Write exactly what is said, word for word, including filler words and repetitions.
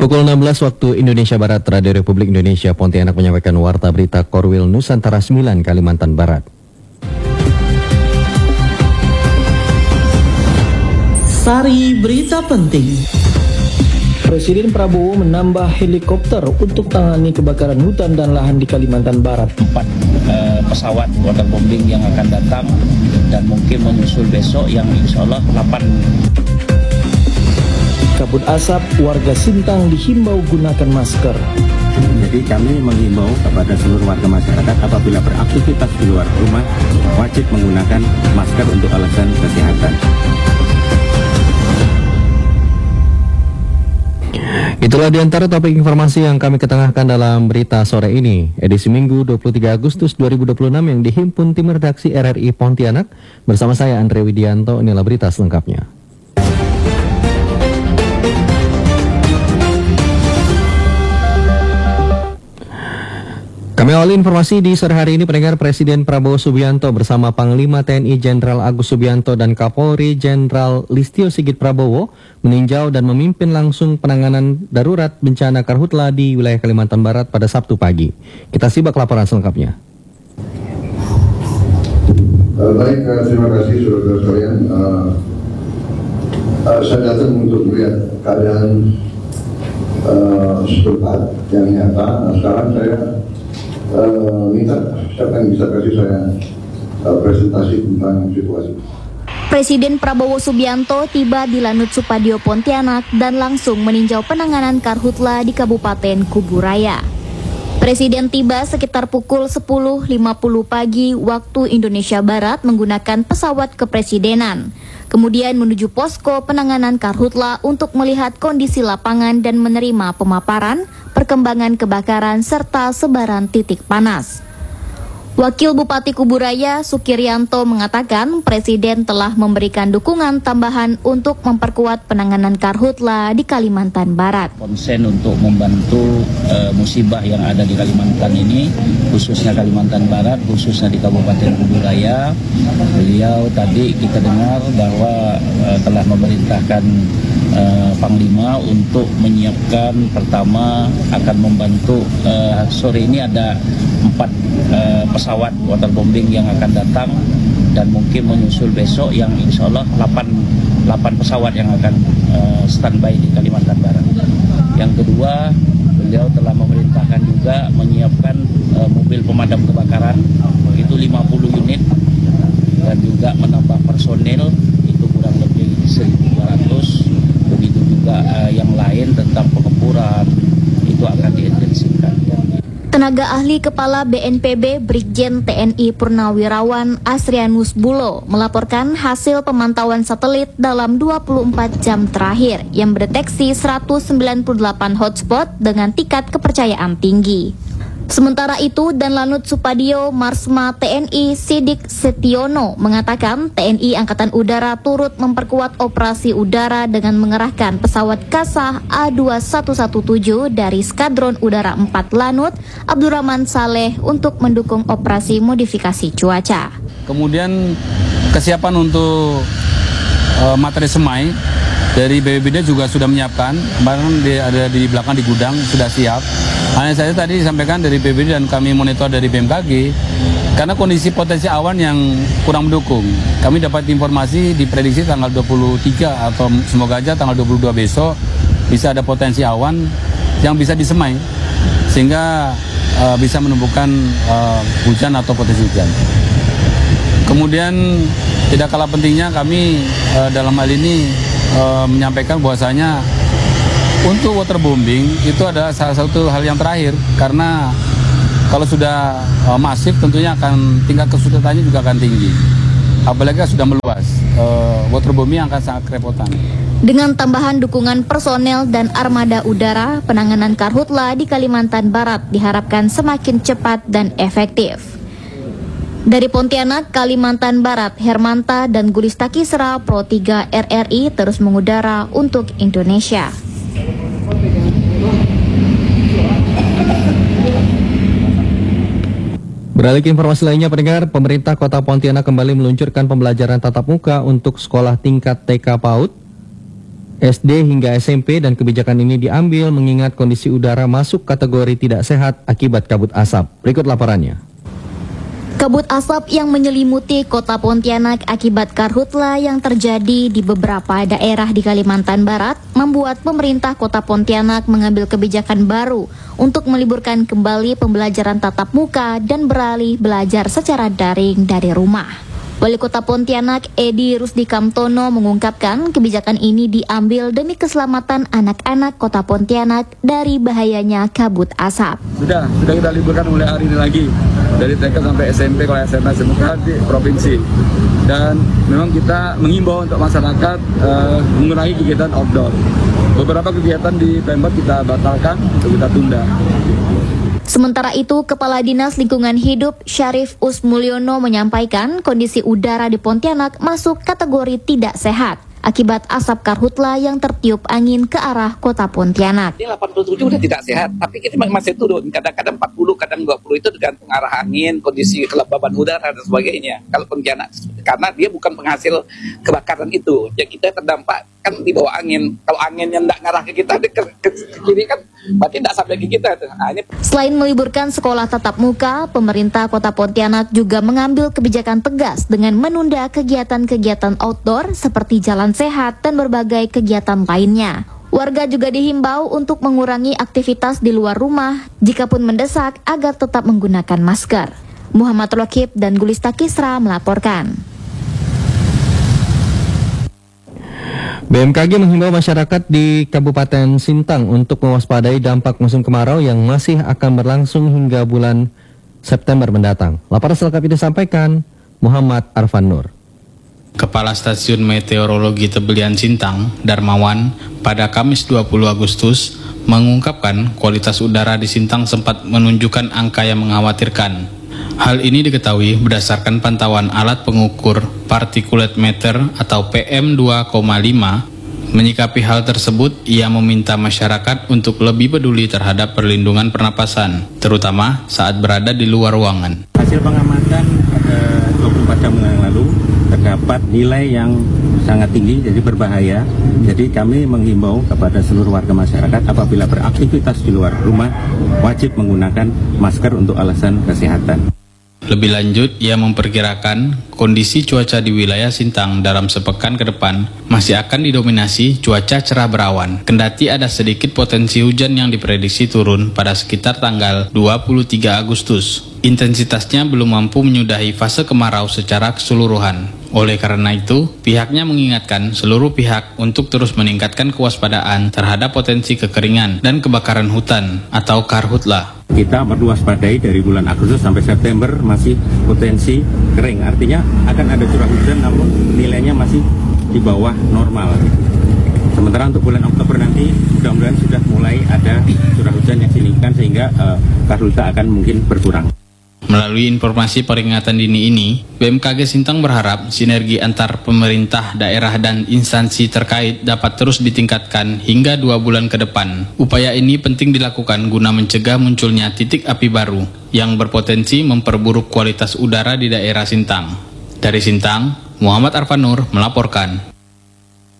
Pukul enam belas waktu Indonesia Barat, Radio Republik Indonesia Pontianak menyampaikan warta berita Korwil Nusantara sembilan Kalimantan Barat. Sari berita penting. Presiden Prabowo menambah helikopter untuk tangani kebakaran hutan dan lahan di Kalimantan Barat. Empat uh, pesawat waterbombing yang akan datang dan mungkin menyusul besok yang insya Allah delapan. Kabut asap, warga Sintang dihimbau gunakan masker. Jadi kami menghimbau kepada seluruh warga masyarakat apabila beraktivitas di luar rumah wajib menggunakan masker untuk alasan kesehatan. Itulah diantara topik informasi yang kami ketengahkan dalam berita sore ini, edisi Minggu dua puluh tiga Agustus dua ribu dua puluh enam yang dihimpun tim redaksi R R I Pontianak. Bersama saya Andre Widianto, inilah berita selengkapnya. Kami awali informasi di sore hari ini. Pendengar, Presiden Prabowo Subianto bersama Panglima T N I Jenderal Agus Subianto dan Kapolri Jenderal Listio Sigit Prabowo meninjau dan memimpin langsung penanganan darurat bencana karhutla di wilayah Kalimantan Barat pada Sabtu pagi. Kita simak laporan selengkapnya. Uh, baik, uh, terima kasih saudara sekalian. Uh, uh, saya datang untuk melihat keadaan uh, setempat yang nyata. Nah, sekarang saya Uh, minta siapa yang bisa kasih saya uh, presentasi tentang situasi. Presiden Prabowo Subianto tiba di Lanut Supadio Pontianak dan langsung meninjau penanganan karhutla di Kabupaten Kuburaya. Presiden tiba sekitar pukul sepuluh lima puluh pagi waktu Indonesia Barat menggunakan pesawat kepresidenan. Kemudian menuju posko penanganan karhutla untuk melihat kondisi lapangan dan menerima pemaparan, perkembangan kebakaran, serta sebaran titik panas. Wakil Bupati Kuburaya Sukiryanto mengatakan Presiden telah memberikan dukungan tambahan untuk memperkuat penanganan karhutla di Kalimantan Barat. Konsen untuk membantu uh, musibah yang ada di Kalimantan ini, khususnya Kalimantan Barat, khususnya di Kabupaten Kuburaya. Beliau tadi kita dengar bahwa uh, telah memerintahkan uh, Panglima untuk menyiapkan, pertama akan membantu, uh, sore ini ada empat uh, pesawat waterbombing yang akan datang dan mungkin menyusul besok yang insya Allah delapan pesawat yang akan uh, standby di Kalimantan Barat. Yang kedua, beliau telah memerintahkan juga menyiapkan uh, mobil pemadam kebakaran, itu lima puluh unit, dan juga menambah personel, itu kurang lebih seribu dua ratus. Begitu juga uh, yang lain tentang pengemburan, itu akan diintensifkan. Tenaga ahli Kepala B N P B Brigjen T N I Purnawirawan Asrianus Bulo melaporkan hasil pemantauan satelit dalam dua puluh empat jam terakhir yang mendeteksi seratus sembilan puluh delapan hotspot dengan tingkat kepercayaan tinggi. Sementara itu, dan Lanut Supadio Marsma T N I Sidik Setiono mengatakan T N I Angkatan Udara turut memperkuat operasi udara dengan mengerahkan pesawat Kasah A dua satu satu tujuh dari Skadron Udara empat Lanut Abdurrahman Saleh untuk mendukung operasi modifikasi cuaca. Kemudian kesiapan untuk uh, materi semai dari B P B D juga sudah menyiapkan, kemarin ada di belakang di gudang sudah siap. Hanya saja tadi disampaikan dari B P B D dan kami monitor dari B M K G, karena kondisi potensi awan yang kurang mendukung. Kami dapat informasi diprediksi tanggal dua puluh tiga atau semoga aja tanggal dua puluh dua besok bisa ada potensi awan yang bisa disemai, sehingga uh, bisa menumbuhkan uh, hujan atau potensi hujan. Kemudian tidak kalah pentingnya kami uh, dalam hal ini uh, menyampaikan bahwasanya untuk waterbombing itu adalah salah satu hal yang terakhir, karena kalau sudah uh, masif tentunya akan tingkat kesulitannya juga akan tinggi. Apalagi sudah meluas, uh, waterbombing akan sangat kerepotan. Dengan tambahan dukungan personel dan armada udara, penanganan karhutla di Kalimantan Barat diharapkan semakin cepat dan efektif. Dari Pontianak, Kalimantan Barat, Hermanta dan Gulista Kisra, Pro tiga R R I terus mengudara untuk Indonesia. Beralih ke informasi lainnya, pendengar, pemerintah Kota Pontianak kembali meluncurkan pembelajaran tatap muka untuk sekolah tingkat T K PAUD S D hingga S M P dan kebijakan ini diambil mengingat kondisi udara masuk kategori tidak sehat akibat kabut asap. Berikut laporannya. Kabut asap yang menyelimuti kota Pontianak akibat karhutla yang terjadi di beberapa daerah di Kalimantan Barat membuat pemerintah kota Pontianak mengambil kebijakan baru untuk meliburkan kembali pembelajaran tatap muka dan beralih belajar secara daring dari rumah. Wali Kota Pontianak Edi Rusdi Kamtono mengungkapkan kebijakan ini diambil demi keselamatan anak-anak Kota Pontianak dari bahayanya kabut asap. Sudah, sudah kita liburkan mulai hari ini lagi dari T K sampai S M P, kalau S M P S M K di provinsi. Dan memang kita mengimbau untuk masyarakat uh, mengurangi kegiatan outdoor. Beberapa kegiatan di Pemkot kita batalkan untuk kita tunda. Sementara itu, Kepala Dinas Lingkungan Hidup Syarif Usmulyono menyampaikan kondisi udara di Pontianak masuk kategori tidak sehat akibat asap karhutla yang tertiup angin ke arah kota Pontianak. Ini delapan puluh tujuh udah tidak sehat, tapi kita masih turun. Kadang-kadang empat puluh, kadang dua puluh, itu tergantung arah angin, kondisi kelembaban udara dan sebagainya. Kalau Pontianak, karena dia bukan penghasil kebakaran itu, ya kita terdampak kan di bawah angin. Kalau angin yang tidak ngarah ke kita, ke, ke, ke kiri kan, berarti tidak sampai ke kita. Nah, ini... Selain meliburkan sekolah tatap muka, pemerintah kota Pontianak juga mengambil kebijakan tegas dengan menunda kegiatan-kegiatan outdoor seperti jalan sehat dan berbagai kegiatan lainnya. Warga juga dihimbau untuk mengurangi aktivitas di luar rumah jikapun mendesak agar tetap menggunakan masker. Muhammad Rokib dan Gulista Kisra melaporkan. B M K G menghimbau masyarakat di Kabupaten Sintang untuk mewaspadai dampak musim kemarau yang masih akan berlangsung hingga bulan September mendatang. Laporan selengkapnya disampaikan Muhammad Arfan Nur. Kepala Stasiun Meteorologi Tebelian Sintang, Darmawan, pada Kamis dua puluh Agustus mengungkapkan kualitas udara di Sintang sempat menunjukkan angka yang mengkhawatirkan. Hal ini diketahui berdasarkan pantauan alat pengukur particulate meter atau P M dua koma lima. Menyikapi hal tersebut, ia meminta masyarakat untuk lebih peduli terhadap perlindungan pernapasan, terutama saat berada di luar ruangan. Hasil pengamatan pada dua puluh empat jam yang lalu terdapat nilai yang sangat tinggi, jadi berbahaya. Jadi kami menghimbau kepada seluruh warga masyarakat apabila beraktivitas di luar rumah wajib menggunakan masker untuk alasan kesehatan. Lebih lanjut, ia memperkirakan kondisi cuaca di wilayah Sintang dalam sepekan ke depan masih akan didominasi cuaca cerah berawan, kendati ada sedikit potensi hujan yang diprediksi turun pada sekitar tanggal dua puluh tiga Agustus. Intensitasnya belum mampu menyudahi fase kemarau secara keseluruhan. Oleh karena itu, pihaknya mengingatkan seluruh pihak untuk terus meningkatkan kewaspadaan terhadap potensi kekeringan dan kebakaran hutan atau karhutla. Kita perlu waspadai dari bulan Agustus sampai September masih potensi kering. Artinya akan ada curah hujan namun nilainya masih di bawah normal. Sementara untuk bulan Oktober nanti mudah-mudahan sudah mulai ada curah hujan yang signifikan sehingga uh, karhutla akan mungkin berkurang. Melalui informasi peringatan dini ini, B M K G Sintang berharap sinergi antar pemerintah daerah dan instansi terkait dapat terus ditingkatkan hingga dua bulan ke depan. Upaya ini penting dilakukan guna mencegah munculnya titik api baru yang berpotensi memperburuk kualitas udara di daerah Sintang. Dari Sintang, Muhammad Arfan Nur melaporkan.